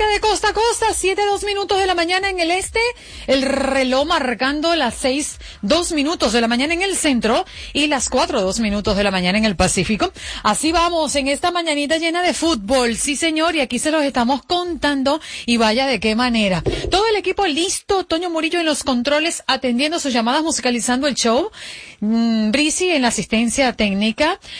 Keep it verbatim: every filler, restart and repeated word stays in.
América de costa a costa, siete, dos minutos de la mañana en el este, el reloj marcando las seis, dos minutos de la mañana en el centro y las cuatro, dos minutos de la mañana en el Pacífico. Así vamos en esta mañanita llena de fútbol, sí señor, y aquí se los estamos contando y vaya de qué manera. Todo el equipo listo, Toño Murillo en los controles atendiendo sus llamadas, musicalizando el show, mm, Brisi en la asistencia técnica,